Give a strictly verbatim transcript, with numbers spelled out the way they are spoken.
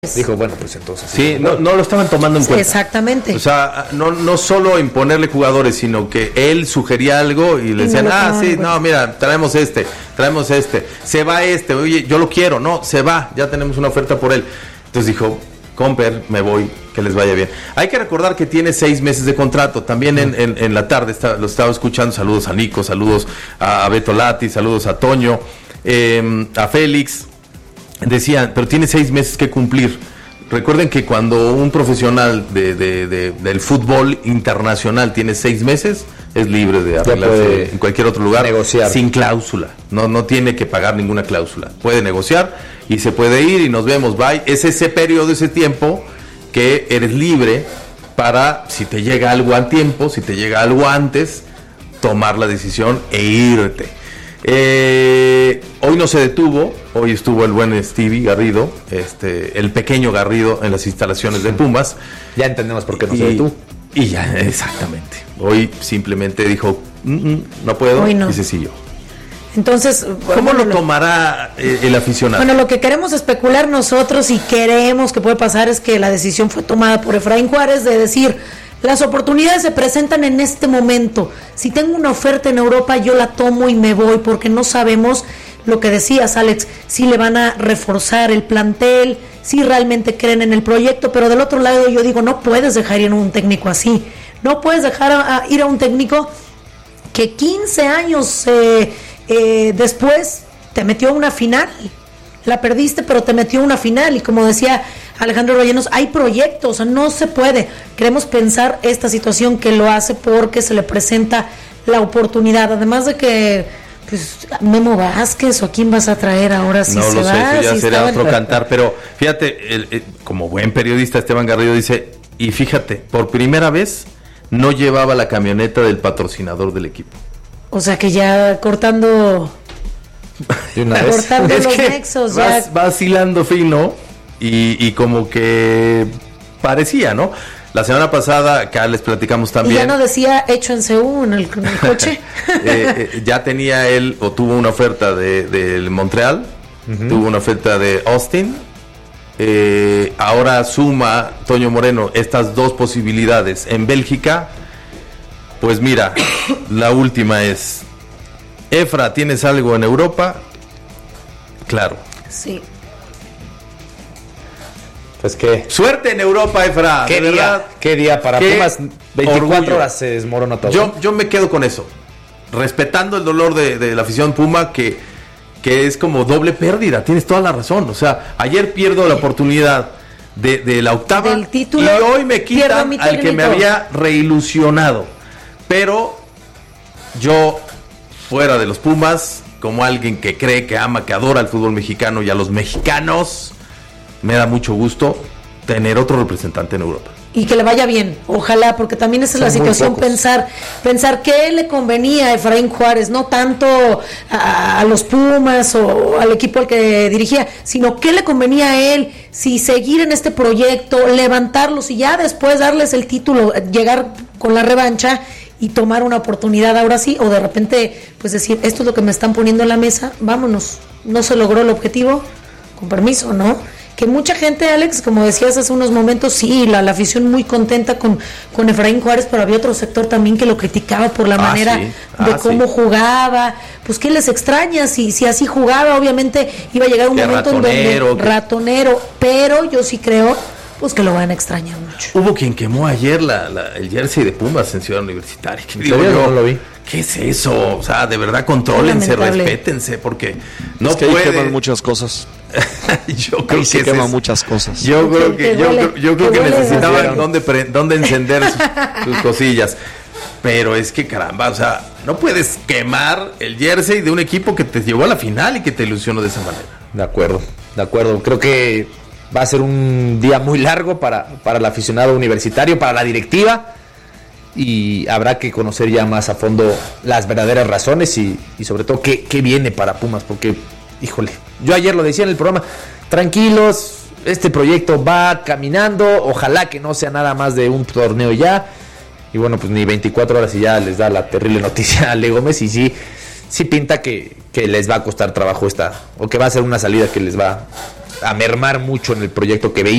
Dijo, bueno, pues entonces... Sí, no, no lo estaban tomando en cuenta. Exactamente. O sea, no, no solo imponerle jugadores, sino que él sugería algo y le decían, ah, sí, no, mira, traemos este, traemos este, se va este, oye, yo lo quiero, no, se va, ya tenemos una oferta por él. Entonces dijo, Comper, me voy, que les vaya bien. Hay que recordar que tiene seis meses de contrato. También en, en, en la tarde está, lo estaba escuchando, saludos a Nico, saludos a, a Beto Lati, saludos a Toño, eh, a Félix. Decían, pero tiene seis meses que cumplir. Recuerden que cuando un profesional de, de, de, del fútbol internacional tiene seis meses, es libre de arreglarse en cualquier otro lugar, negociar sin cláusula. No, no tiene que pagar ninguna cláusula. Puede negociar y se puede ir y nos vemos, bye. Es ese periodo, ese tiempo que eres libre para, si te llega algo a tiempo, si te llega algo antes, tomar la decisión e irte. Eh, hoy no se detuvo, hoy estuvo el buen Stevie Garrido, este, el pequeño Garrido en las instalaciones de Pumas. Ya entendemos por qué no y, se detuvo. Y ya, exactamente. Hoy simplemente dijo, mm, mm, no puedo, no. y se siguió. Entonces, ¿cómo bueno, lo tomará eh, el aficionado? Bueno, lo que queremos especular nosotros y queremos que puede pasar es que la decisión fue tomada por Efraín Juárez de decir, las oportunidades se presentan en este momento. Si tengo una oferta en Europa, yo la tomo y me voy, porque no sabemos lo que decías, Alex, si le van a reforzar el plantel, si realmente creen en el proyecto, pero del otro lado yo digo, no puedes dejar ir a un técnico así, no puedes dejar a, a ir a un técnico que quince años eh, eh, después te metió a una final, la perdiste, pero te metió a una final, y como decía Alejandro Rellenos, hay proyectos, o sea, no se puede. Queremos pensar esta situación que lo hace porque se le presenta la oportunidad, además de que pues Memo Vázquez o a quién vas a traer ahora si no se lo va. sé, eso ya si será otro en... cantar, pero fíjate, el, el, como buen periodista Esteban Garrido dice, y fíjate, por primera vez no llevaba la camioneta del patrocinador del equipo. O sea que ya cortando de una vez. cortando es los que nexos, vas, ya vacilando fino y, y como que parecía, ¿no? La semana pasada, acá les platicamos también. Y ya no decía hecho en Seúl en el, en el coche. eh, eh, ya tenía él, o tuvo una oferta de, de Montreal, uh-huh. tuvo una oferta de Austin. Eh, ahora suma Toño Moreno estas dos posibilidades en Bélgica. Pues mira, la última es: Efra, ¿tienes algo en Europa? Claro. Sí. Pues qué. Suerte en Europa, Efra. ¿Qué de día? verdad. ¿Qué día para Qué Pumas? veinticuatro orgullo. horas se desmoronó todo. Yo, yo me quedo con eso. Respetando el dolor de, de la afición Puma, que, que es como doble pérdida. Tienes toda la razón. O sea, ayer pierdo la oportunidad de, de la octava. Del título, y hoy me quitan al que me había reilusionado. Pero yo, fuera de los Pumas, como alguien que cree, que ama, que adora el fútbol mexicano y a los mexicanos, me da mucho gusto tener otro representante en Europa. Y que le vaya bien, ojalá, porque también esa es Son la situación, pensar pensar qué le convenía a Efraín Juárez, no tanto a, a los Pumas o al equipo al que dirigía, sino qué le convenía a él, si seguir en este proyecto, levantarlos y ya después darles el título, llegar con la revancha y tomar una oportunidad ahora sí, o de repente pues decir, esto es lo que me están poniendo en la mesa, vámonos, no se logró el objetivo, con permiso, ¿no? Que mucha gente, Alex, como decías hace unos momentos, sí, la, la afición muy contenta con, con Efraín Juárez, pero había otro sector también que lo criticaba por la ah, manera sí. ah, de cómo sí. jugaba. Pues ¿qué les extraña? Si, si así jugaba, obviamente iba a llegar un momento ratonero, en donde ratonero, pero yo sí creo pues que lo van a extrañar mucho. Hubo quien quemó ayer la, la, el jersey de Pumas en Ciudad Universitaria. ¿En digo yo, no lo vi? ¿Qué es eso? O sea, de verdad, contrólense, respétense, porque no es que puede... ahí queman muchas cosas. yo creo ahí se que queman es... muchas cosas. Yo creo que, yo, huele, yo creo que necesitaban dónde, pre... dónde encender sus, sus cosillas. Pero es que caramba, o sea, no puedes quemar el jersey de un equipo que te llevó a la final y que te ilusionó de esa manera. De acuerdo, de acuerdo. Creo que va a ser un día muy largo para, para el aficionado universitario, para la directiva, y habrá que conocer ya más a fondo las verdaderas razones y, y sobre todo qué, qué viene para Pumas, porque, híjole, yo ayer lo decía en el programa, tranquilos, este proyecto va caminando, ojalá que no sea nada más de un torneo ya, y bueno, pues ni veinticuatro horas y ya les da la terrible noticia a Le Gómez, y sí, sí pinta que, que les va a costar trabajo esta, o que va a ser una salida que les va a mermar mucho en el proyecto que veía.